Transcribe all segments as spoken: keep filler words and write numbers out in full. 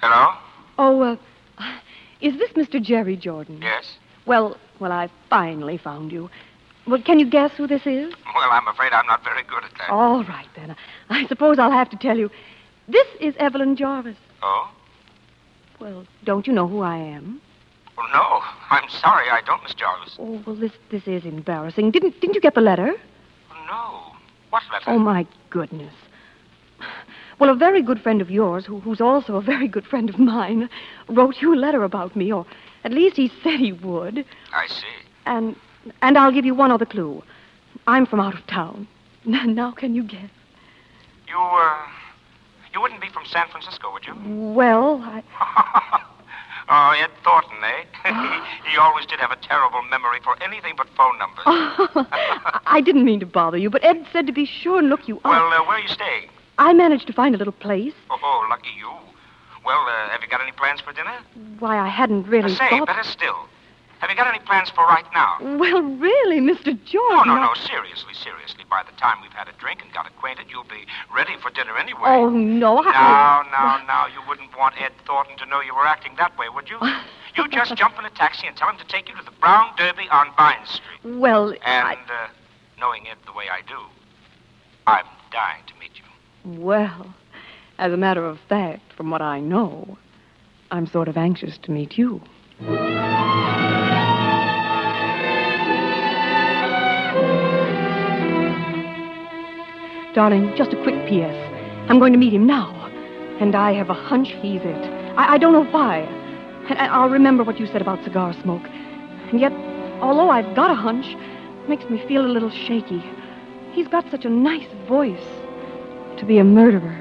Hello? Oh, uh, is this Mister Jerry Jordan? Yes? Well, well, I finally found you. Well, can you guess who this is? Well, I'm afraid I'm not very good at that. All right, then. I suppose I'll have to tell you. This is Evelyn Jarvis. Oh? Well, don't you know who I am? Well, no. I'm sorry, I don't, Miss Jarvis. Oh, well, this this is embarrassing. Didn't didn't you get the letter? No. What letter? Oh, my goodness. Well, a very good friend of yours, who, who's also a very good friend of mine, wrote you a letter about me, or at least he said he would. I see. And and I'll give you one other clue. I'm from out of town. Now can you guess? You, uh, you wouldn't be from San Francisco, would you? Well, I... Oh, Ed Thornton, eh? he, he always did have a terrible memory for anything but phone numbers. I didn't mean to bother you, but Ed said to be sure and look you up. Well, uh, where are you staying? I managed to find a little place. Oh, lucky you. Well, uh, have you got any plans for dinner? Why, I hadn't really Uh, say, thought... better still. Have you got any plans for right now? Well, really, Mister Jordan... Oh, no, I- no, seriously, seriously. By the time we've had a drink and got acquainted, you'll be ready for dinner anyway. Oh, no, I... Now, now, now, you wouldn't want Ed Thornton to know you were acting that way, would you? You just jump in a taxi and tell him to take you to the Brown Derby on Vine Street. Well, And, I... uh, knowing Ed the way I do, I'm dying to meet you. Well, as a matter of fact, from what I know, I'm sort of anxious to meet you. Darling, just a quick P S I'm going to meet him now, and I have a hunch he's it. I, I don't know why. And I- I'll remember what you said about cigar smoke. And yet, although I've got a hunch, it makes me feel a little shaky. He's got such a nice voice to be a murderer.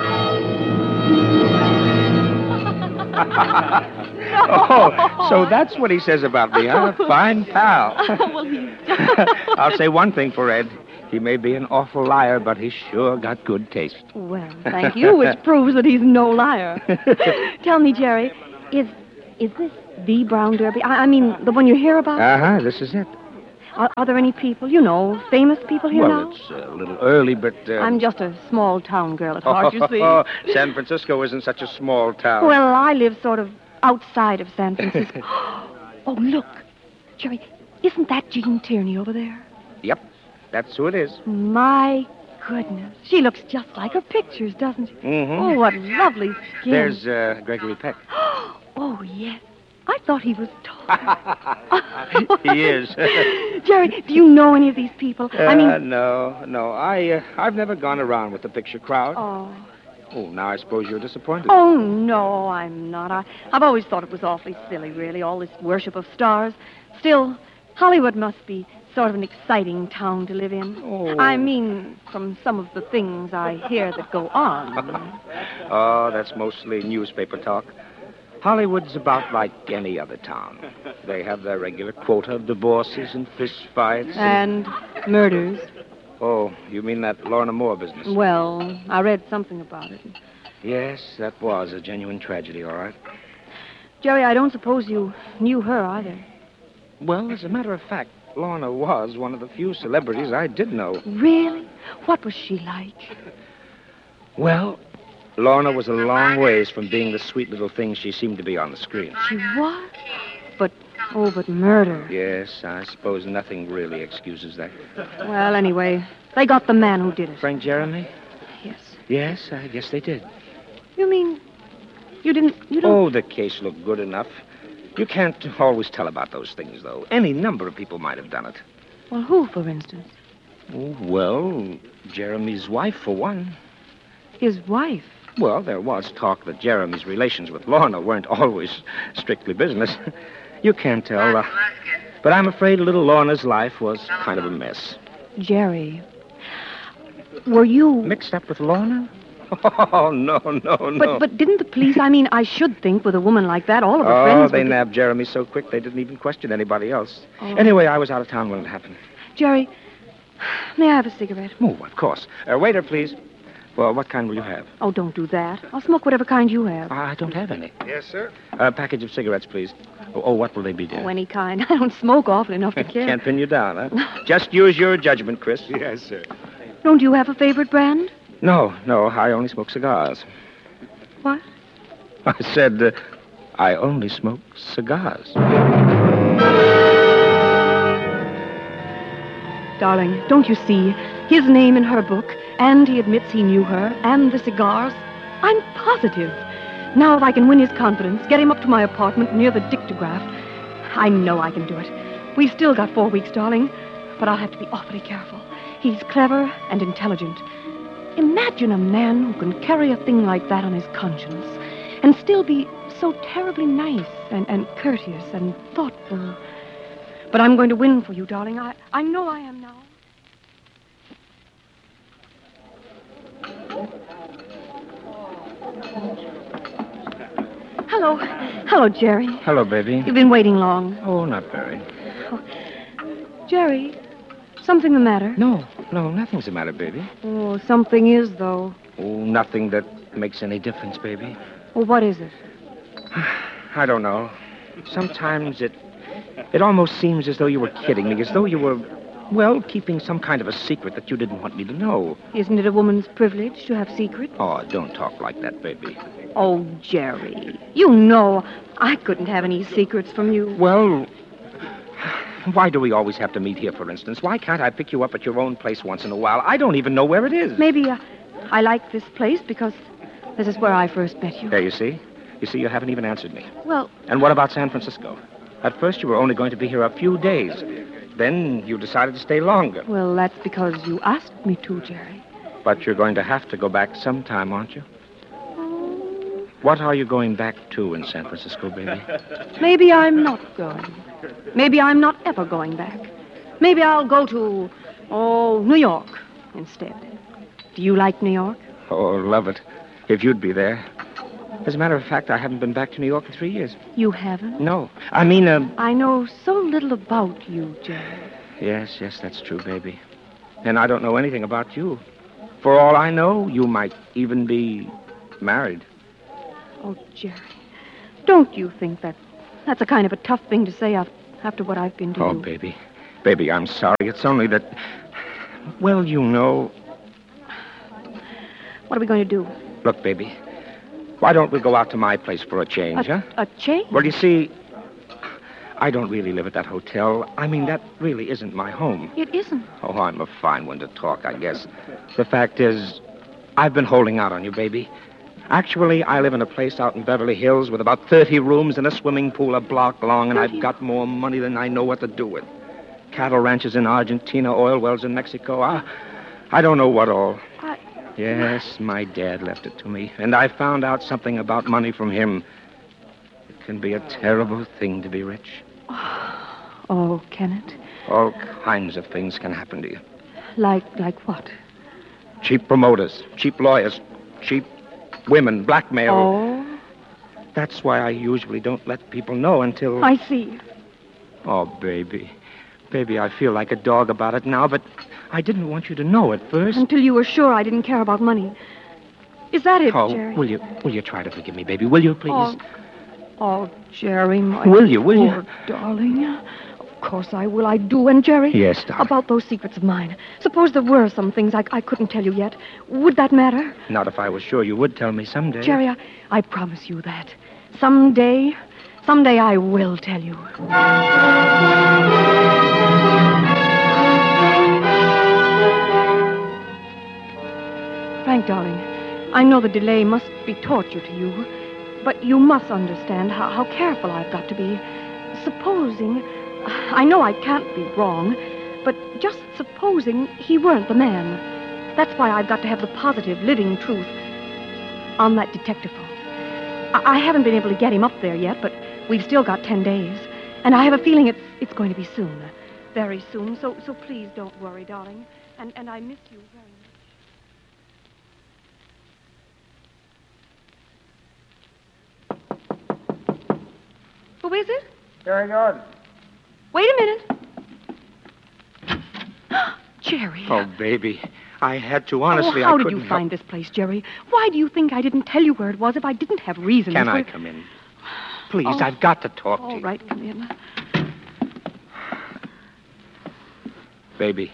Oh, so that's what he says about me, huh? Fine pal. Well, he's... I'll say one thing for Ed. He may be an awful liar, but he's sure got good taste. Well, thank you, which proves that he's no liar. Tell me, Jerry, is is this the Brown Derby? I, I mean, the one you hear about? Uh-huh, this is it. Are, are there any people, you know, famous people here well, now? it's a little early, but... Uh... I'm just a small town girl at heart, you see. San Francisco isn't such a small town. Well, I live sort of outside of San Francisco. Oh, look. Jerry, isn't that Jean Tierney over there? Yep, that's who it is. My goodness. She looks just like her pictures, doesn't she? Mm-hmm. Oh, what lovely skin. There's uh, Gregory Peck. Oh, yes. I thought he was tall. He is. Jerry, do you know any of these people? Uh, I mean... no, no. I, uh, I've never gone around with the picture crowd. Oh. Oh, now I suppose you're disappointed. Oh, no, I'm not. I, I've always thought it was awfully silly, really, all this worship of stars. Still, Hollywood must be sort of an exciting town to live in. Oh. I mean, from some of the things I hear that go on. Oh, that's mostly newspaper talk. Hollywood's about like any other town. They have their regular quota of divorces and fist fights. And murders. Oh, you mean that Lorna Moore business? Well, I read something about it. Yes, that was a genuine tragedy, all right. Jerry, I don't suppose you knew her either. Well, as a matter of fact, Lorna was one of the few celebrities I did know. Really? What was she like? Well, Lorna was a long ways from being the sweet little thing she seemed to be on the screen. She was? But, oh, but murder. Yes, I suppose nothing really excuses that. Well, anyway, they got the man who did it. Frank Jeremy? Yes. Yes, I guess they did. You mean you didn't, you don't... Oh, the case looked good enough. You can't always tell about those things, though. Any number of people might have done it. Well, who, for instance? Oh, well, Jeremy's wife, for one. His wife? Well, there was talk that Jeremy's relations with Lorna weren't always strictly business. You can't tell. Uh, but I'm afraid little Lorna's life was kind of a mess. Jerry, were you... Mixed up with Lorna? Oh, no, no, no. But but didn't the police, I mean, I should think with a woman like that, all of her oh, friends... Oh, they would... nabbed Jeremy so quick they didn't even question anybody else. Oh. Anyway, I was out of town when it happened. Jerry, may I have a cigarette? Oh, of course. Uh, waiter, please. Well, what kind will you have? Oh, don't do that. I'll smoke whatever kind you have. I don't have any. Yes, sir? A package of cigarettes, please. Oh, oh what will they be, dear? Oh, any kind. I don't smoke often enough to care. Can't pin you down, huh? Just use your judgment, Chris. Yes, sir. Don't you have a favorite brand? No, no, I only smoke cigars. What? I said, uh, I only smoke cigars. Darling, don't you see? His name in her book, and he admits he knew her, and the cigars. I'm positive. Now if I can win his confidence, get him up to my apartment near the dictograph, I know I can do it. We've still got four weeks, darling, but I'll have to be awfully careful. He's clever and intelligent. Imagine a man who can carry a thing like that on his conscience and still be so terribly nice and, and courteous and thoughtful. But I'm going to win for you, darling. I, I know I am now. Hello. Hello, Jerry. Hello, baby. You've been waiting long. Oh, not very. Oh. Jerry, something the matter? No, no, nothing's the matter, baby. Oh, something is, though. Oh, nothing that makes any difference, baby. Well, what is it? I don't know. Sometimes it it almost seems as though you were kidding me, as though you were, well, keeping some kind of a secret that you didn't want me to know. Isn't it a woman's privilege to have secrets? Oh, don't talk like that, baby. Oh, Jerry, you know I couldn't have any secrets from you. Well, why do we always have to meet here, for instance? Why can't I pick you up at your own place once in a while? I don't even know where it is. Maybe uh, I like this place because this is where I first met you. There, you see? You see, you haven't even answered me. Well... And what about San Francisco? At first, you were only going to be here a few days. Then you decided to stay longer. Well, that's because you asked me to, Jerry. But you're going to have to go back sometime, aren't you? What are you going back to in San Francisco, baby? Maybe I'm not going. Maybe I'm not ever going back. Maybe I'll go to, oh, New York instead. Do you like New York? Oh, love it. If you'd be there. As a matter of fact, I haven't been back to New York in three years. You haven't? No. I mean, uh... I know so little about you, Jerry. Yes, yes, that's true, baby. And I don't know anything about you. For all I know, you might even be married. Oh, Jerry, don't you think that that's a kind of a tough thing to say after what I've been to oh, you? Oh, baby. Baby, I'm sorry. It's only that... Well, you know... What are we going to do? Look, baby, why don't we go out to my place for a change, a, huh? A change? Well, you see, I don't really live at that hotel. I mean, that really isn't my home. It isn't. Oh, I'm a fine one to talk, I guess. The fact is, I've been holding out on you, baby. Actually, I live in a place out in Beverly Hills with about thirty rooms and a swimming pool a block long, and thirty? I've got more money than I know what to do with. Cattle ranches in Argentina, oil wells in Mexico. I, I don't know what all. I... Yes, my dad left it to me, and I found out something about money from him. It can be a terrible thing to be rich. Oh, can it? All kinds of things can happen to you. Like, like what? Cheap promoters, cheap lawyers, cheap women, blackmail. Oh? That's why I usually don't let people know until... I see. Oh, baby. Baby, I feel like a dog about it now, but I didn't want you to know at first. Until you were sure I didn't care about money. Is that it, oh, Jerry? will you, will you try to forgive me, baby? Will you, please? Oh, oh Jerry, my Will you, will poor you? darling. Of course I will. I do. And, Jerry? Yes, darling. About those secrets of mine. Suppose there were some things I, I couldn't tell you yet. Would that matter? Not if I was sure you would tell me someday. Jerry, I, I promise you that. Someday, someday I will tell you. Frank, darling, I know the delay must be torture to you, but you must understand how, how careful I've got to be. Supposing, I know I can't be wrong, but just supposing he weren't the man. That's why I've got to have the positive, living truth on that detective phone. I, I haven't been able to get him up there yet, but we've still got ten days, and I have a feeling it's it's going to be soon, very soon. So so please don't worry, darling, and and I miss you very much. Who is it? Jerry Gordon. Wait a minute. Jerry. Oh, baby. I had to, honestly. Oh, how I did couldn't you find help... this place, Jerry? Why do you think I didn't tell you where it was if I didn't have reason? Can for... I come in? Please, Oh. I've got to talk to All you. right, come in. Baby.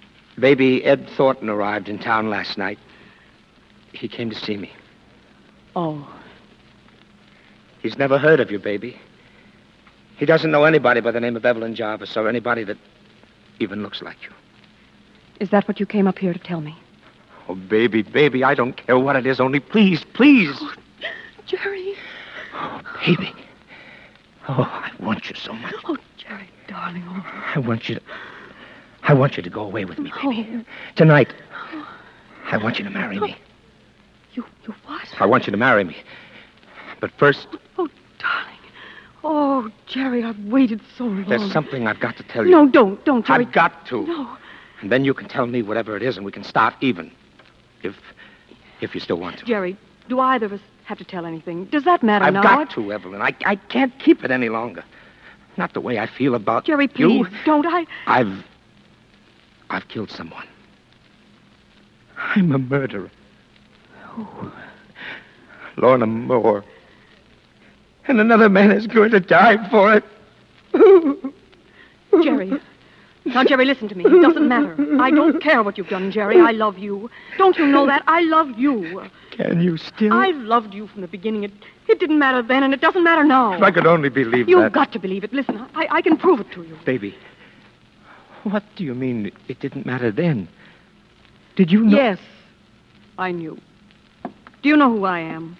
Baby, Ed Thornton arrived in town last night. He came to see me. Oh. He's never heard of you, baby. He doesn't know anybody by the name of Evelyn Jarvis or anybody that even looks like you. Is that what you came up here to tell me? Oh, baby, baby, I don't care what it is. Only please, please. Oh, Jerry. Oh, baby. Oh, I want you so much. Oh, Jerry, darling. Oh. I want you to... I want you to go away with me, baby. Oh. Tonight, I want you to marry me. You, you what? I want you to marry me. But first... Oh, darling. Oh, Jerry, I've waited so long. There's something I've got to tell you. No, don't, don't, Jerry. I've got to. No. And then you can tell me whatever it is, and we can start even. If... if you still want to. Jerry, do either of us have to tell anything? Does that matter I've now? got to, Evelyn. I, I can't keep it any longer. Not the way I feel about Jerry, please, you. don't. I... I've... I've killed someone. I'm a murderer. Oh. Lorna Moore. And another man is going to die for it. Jerry. Now, Jerry, listen to me. It doesn't matter. I don't care what you've done, Jerry. I love you. Don't you know that? I love you. Can you still? I've loved you from the beginning. It, it didn't matter then, and it doesn't matter now. If I could only believe You've that. got to believe it. Listen, I, I can prove it to you. Baby, what do you mean it didn't matter then? Did you know? Yes, I knew. Do you know who I am?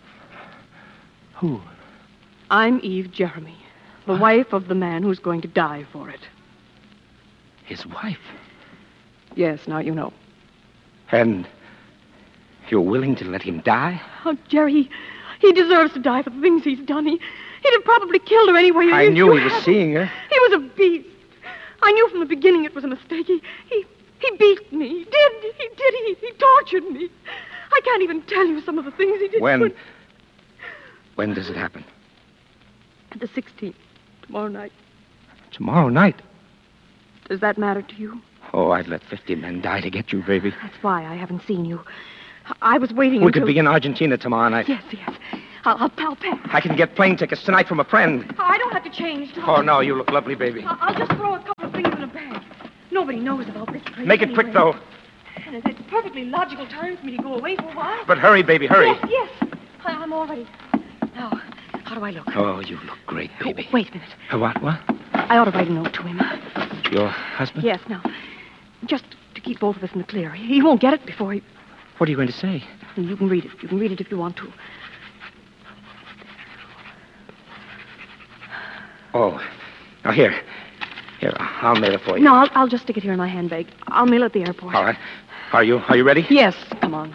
Who? I'm Eve Jeremy, the What? wife of the man who's going to die for it. His wife? Yes, now you know. And you're willing to let him die? Oh, Jerry, he, he deserves to die for the things he's done. He, he'd have probably killed her anyway. I if knew you he was hadn't. seeing her. He was a beast. I knew from the beginning it was a mistake. He, he, he beat me. He did. He did. He, he tortured me. I can't even tell you some of the things he did. When? But When does it happen? the sixteenth, tomorrow night. Tomorrow night. Does that matter to you? Oh, I'd let fifty men die to get you, baby. That's why I haven't seen you. I I was waiting We until... could be in Argentina tomorrow night. Yes, yes. I'll, I'll, I'll pay. I can get plane tickets tonight from a friend. I don't have to change. Oh, no, you look lovely, baby. I'll, I'll just throw a couple of things in a bag. Nobody knows about this place. Make it quick, anyway. though. And it's, it's a perfectly logical time for me to go away for a while. But hurry, baby, hurry. Yes, yes. I, I'm all ready. Now, how do I look? Oh, you look great, baby. Oh, wait a minute. Uh, what, what? I ought to write a note to him. Your husband? Yes, now. Just to keep both of us in the clear. He won't get it before he... What are you going to say? You can read it. You can read it if you want to. Oh, now here. Here, I'll mail it for you. No, I'll, I'll just stick it here in my handbag. I'll mail it at the airport. All right. Are you, are you ready? Yes, come on.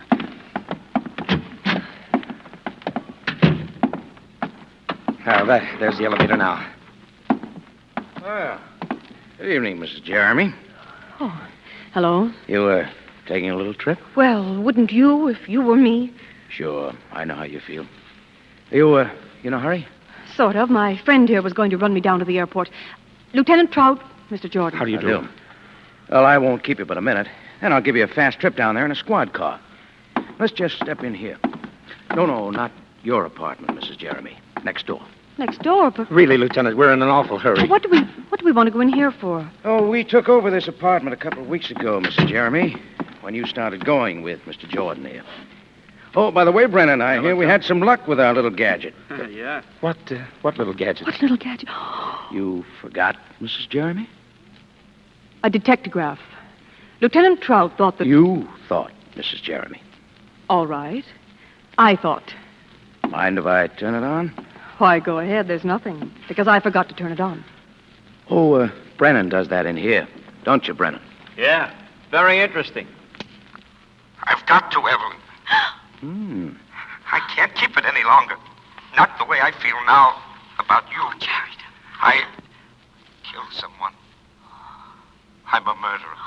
Oh, that, there's the elevator now. Well, good evening, Missus Jeremy. Oh, hello. You, uh, taking a little trip? Well, wouldn't you if you were me? Sure, I know how you feel. You, uh, you in a hurry? Sort of. My friend here was going to run me down to the airport. Lieutenant Trout, Mister Jordan. How do you I do? do. Well, I won't keep you but a minute. Then I'll give you a fast trip down there in a squad car. Let's just step in here. No, no, not your apartment, Missus Jeremy. Next door. Next door, but Really, Lieutenant, we're in an awful hurry. what do we what do we want to go in here for? Oh, we took over this apartment a couple of weeks ago, Missus Jeremy, when you started going with Mister Jordan here. Oh, by the way, Brennan, I hear we had some luck with our little gadget. yeah. What, uh, what little gadget? What little gadget? You forgot, Missus Jeremy? A detectograph. Lieutenant Trout thought that... You thought, Missus Jeremy. All right. I thought. Mind if I turn it on? Why, go ahead. There's nothing. Because I forgot to turn it on. Oh, uh, Brennan does that in here. Don't you, Brennan? Yeah. Very interesting. I've got to, Evelyn. Hmm. I can't keep it any longer. Not the way I feel now about you. Jared. I killed someone. I'm a murderer.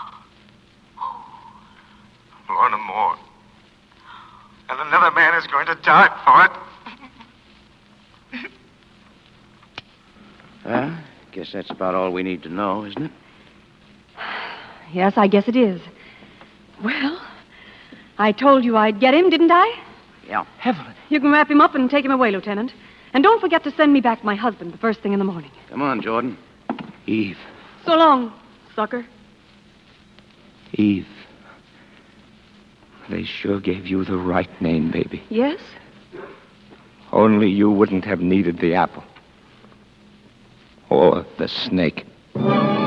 Lorna Moore. And another man is going to die for it. Well, guess that's about all we need to know, isn't it? Yes, I guess it is. Well, I told you I'd get him, didn't I? Yeah. Evelyn. You can wrap him up and take him away, Lieutenant. And don't forget to send me back my husband the first thing in the morning. Come on, Jordan. Eve. So long, sucker. Eve. They sure gave you the right name, baby. Yes? Only you wouldn't have needed the apple. Or the snake.